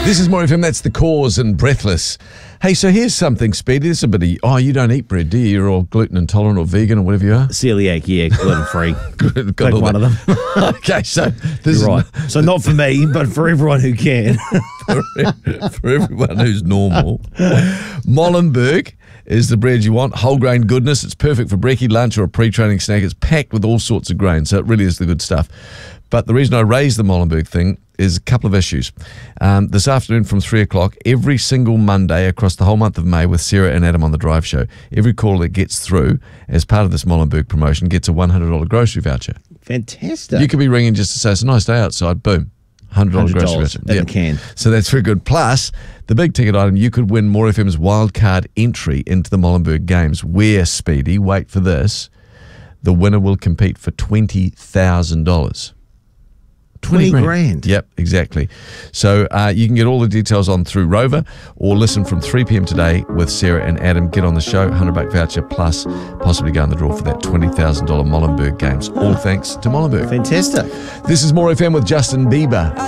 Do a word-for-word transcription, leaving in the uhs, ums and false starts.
This is More F M, that's The Cause and Breathless. Hey, so here's something, Speedy. This is a bit of, oh, you don't eat bread, do you? You're all gluten intolerant or vegan or whatever you are. Celiac, yeah, gluten-free. Got Pick all one that. of them. Okay, so this You're is right. So not for me, but for everyone who can. for, for everyone who's normal. Molenberg is the bread you want. Whole grain goodness. It's perfect for brekkie, lunch, or a pre-training snack. It's packed with all sorts of grain, so it really is the good stuff. But the reason I raised the Molenberg thing is a couple of issues. Um, this afternoon from three o'clock, every single Monday across the whole month of May with Sarah and Adam on the Drive Show, every caller that gets through as part of this Molenberg promotion gets a one hundred dollars grocery voucher. Fantastic. You could be ringing just to say, it's a nice day outside, boom. one hundred dollars grocery voucher. in the can. So that's very good. Plus, the big ticket item, you could win More F M's wildcard entry into the Molenberg Games, where, Speedy, wait for this, the winner will compete for twenty thousand dollars. twenty grand. Yep, exactly. So uh, you can get all the details on through Rover or listen from three p.m. today with Sarah and Adam. Get on the show, one hundred buck voucher plus possibly go in the draw for that twenty thousand dollars Molenberg Games. All thanks to Molenberg. Fantastic. This is More F M with Justin Bieber.